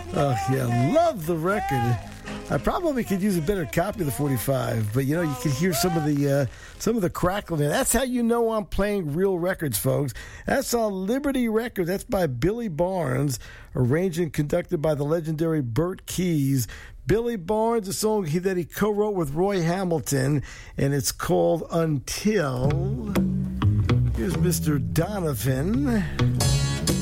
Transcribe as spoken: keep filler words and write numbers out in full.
Oh, yeah, love the record. I probably could use a better copy of the forty-five, but you know, you can hear some of the uh, some of the crackling. That's how you know I'm playing real records, folks. That's on Liberty Records. That's by Billy Barnes, arranged and conducted by the legendary Bert Keys. Billy Barnes, a song he, that he co-wrote with Roy Hamilton, and it's called Until. Here's Mister Donovan.